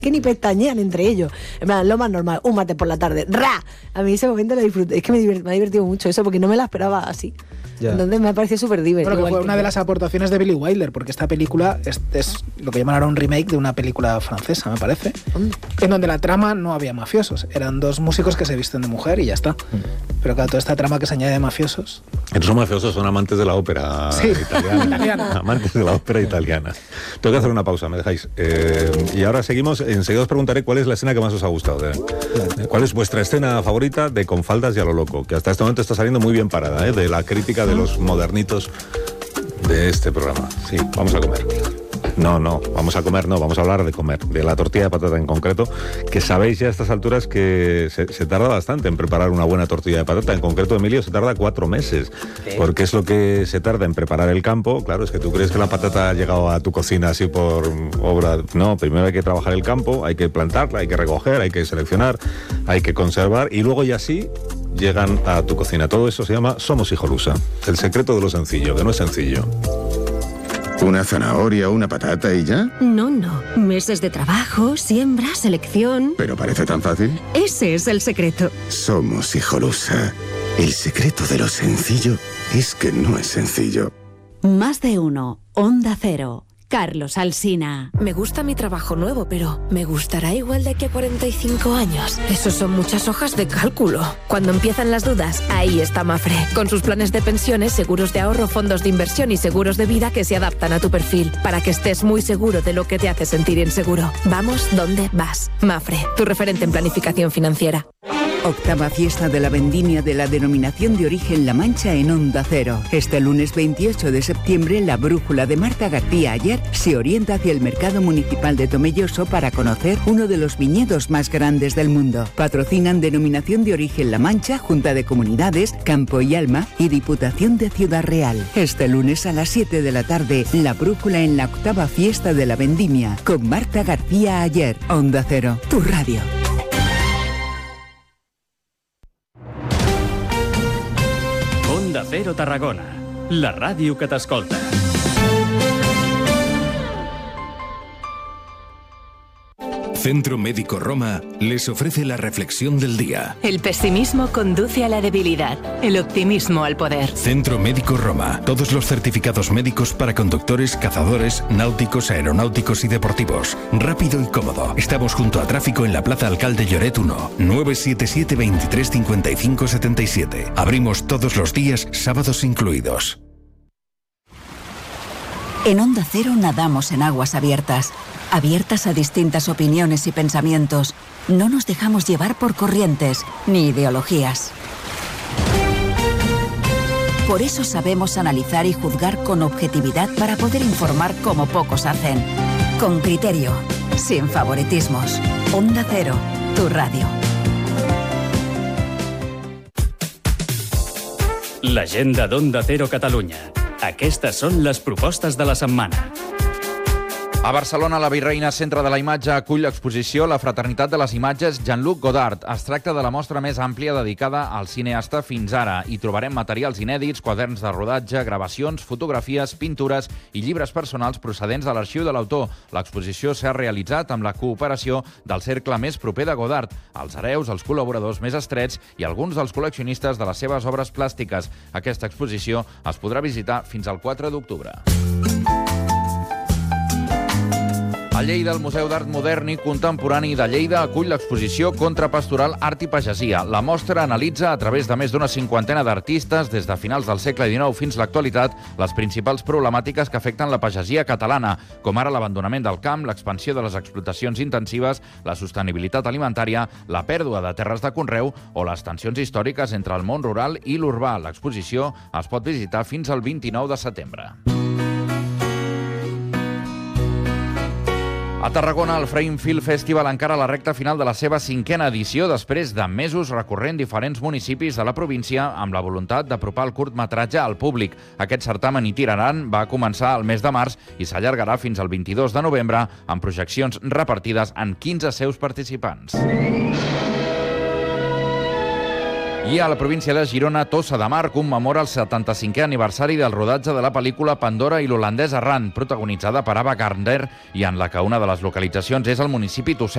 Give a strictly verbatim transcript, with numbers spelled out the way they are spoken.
que ni pestañean entre ellos. En plan, lo más normal, un martes por la tarde. ¡Ra! A mí ese momento lo disfruté. Es que me, divert, me ha divertido mucho eso, porque no me la esperaba así. Ya. Entonces me ha parecido súper divertido. Bueno, que fue una de las aportaciones de Billy Wilder, porque esta película es, es lo que llaman ahora un remake de una película francesa, me parece, mm. en donde la trama no había mafiosos. Eran dos músicos que se visten de mujer y ya está. Mm. Pero claro, toda esta trama que se añade de mafiosos... Esos mafiosos son amantes de la ópera sí, italiana. italiana. Amantes de la ópera italiana. Tengo que hacer una pausa, ¿me dejáis? Eh, y ahora seguimos. Enseguida os preguntaré cuál es la escena que más os ha gustado. De, de, ¿Cuál es vuestra escena favorita de Con faldas y a lo loco? Que hasta este momento está saliendo muy bien parada, ¿eh? De la crítica de los modernitos de este programa. Sí, vamos a comer. No, no, vamos a comer, no, vamos a hablar de comer, de la tortilla de patata en concreto, que sabéis ya a estas alturas que se, se tarda bastante en preparar una buena tortilla de patata. En concreto, Emilio, se tarda cuatro meses, ¿qué? Porque es lo que se tarda en preparar el campo. Claro, es que tú crees que la patata ha llegado a tu cocina así por obra. No, primero hay que trabajar el campo, hay que plantarla, hay que recoger, hay que seleccionar, hay que conservar, y luego ya sí llegan a tu cocina. Todo eso se llama Somos Hijolusa, el secreto de lo sencillo, que no es sencillo. ¿Una zanahoria o una patata y ya? No, no. Meses de trabajo, siembra, selección... ¿Pero parece tan fácil? Ese es el secreto. Somos Hijolusa. El secreto de lo sencillo es que no es sencillo. Más de uno. Onda Cero. Carlos Alsina. Me gusta mi trabajo nuevo, pero ¿me gustará igual de aquí a cuarenta y cinco años? Esos son muchas hojas de cálculo. Cuando empiezan las dudas, ahí está Mafre. Con sus planes de pensiones, seguros de ahorro, fondos de inversión y seguros de vida que se adaptan a tu perfil, para que estés muy seguro de lo que te hace sentir inseguro. Vamos donde vas. Mafre, tu referente en planificación financiera. Octava fiesta de la vendimia de la denominación de origen La Mancha en Onda Cero. Este lunes veintiocho de septiembre, la brújula de Marta García Ayer se orienta hacia el mercado municipal de Tomelloso para conocer uno de los viñedos más grandes del mundo. Patrocinan Denominación de Origen La Mancha, Junta de Comunidades, Campo y Alma y Diputación de Ciudad Real. Este lunes a las siete de la tarde, la brújula en la octava fiesta de la vendimia con Marta García Ayer. Onda Cero, tu radio. Onda Cero Tarragona, la ràdio que t'escolta. Centro Médico Roma les ofrece la reflexión del día. El pesimismo conduce a la debilidad, el optimismo al poder. Centro Médico Roma. Todos los certificados médicos para conductores, cazadores, náuticos, aeronáuticos y deportivos. Rápido y cómodo. Estamos junto a Tráfico en la Plaza Alcalde Lloret uno. nueve siete siete, veintitrés cincuenta y cinco setenta y siete. Abrimos todos los días, sábados incluidos. En Onda Cero nadamos en aguas abiertas. Abiertas a distintas opiniones y pensamientos. No nos dejamos llevar por corrientes ni ideologías. Por eso sabemos analizar y juzgar con objetividad para poder informar como pocos hacen. Con criterio, sin favoritismos. Onda Cero, tu radio. L'agenda d'Onda Cero Catalunya. Aquestes són les propostes de la setmana. A Barcelona, la Virreina Centre de la Imatge acull l'exposició La fraternitat de les imatges Jean-Luc Godard. Es tracta de la mostra més àmplia dedicada al cineasta fins ara. Hi trobarem materials inèdits, quaderns de rodatge, gravacions, fotografies, pintures i llibres personals procedents de l'arxiu de l'autor. L'exposició s'ha realitzat amb la cooperació del cercle més proper de Godard, els hereus, els col·laboradors més estrets i alguns dels col·leccionistes de les seves obres plàstiques. Aquesta exposició es podrà visitar fins al quatre d'octubre. A Lleida, el Museu d'Art Modern i Contemporani de Lleida acull l'exposició Contrapastoral Art i Pagesia. La mostra analitza, a través de més d'una cinquantena d'artistes, des de finals del segle dinou fins a l'actualitat, les principals problemàtiques que afecten la pagesia catalana, com ara l'abandonament del camp, l'expansió de les explotacions intensives, la sostenibilitat alimentària, la pèrdua de terres de conreu o les tensions històriques entre el món rural i l'urbà. L'exposició es pot visitar fins al vint-i-nou de setembre. A Tarragona, el Frame Film Festival encara la recta final de la seva cinquena edició després de mesos recorrent diferents municipis de la província amb la voluntat d'apropar el curtmetratge al públic. Aquest certamen itinerant va començar el mes de març i s'allargarà fins al vint-i-dos de novembre amb projeccions repartides en quinze seus participants. I a la província de Girona, Tossa de Mar commemora el setanta-cinquè aniversari del rodatge de la pel·lícula Pandora i l'holandès errant, protagonitzada per Ava Gardner i en la que una de les localitzacions és el municipi tossenc.